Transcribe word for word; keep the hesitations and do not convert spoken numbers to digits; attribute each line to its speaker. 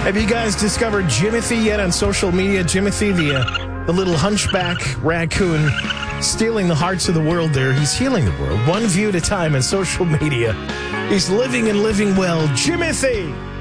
Speaker 1: Have you guys discovered Jimothy yet on social media? Jimothy, the, uh, the little hunchback raccoon stealing the hearts of the world there. He's healing the world one view at a time on social media. He's living and living well. Jimothy!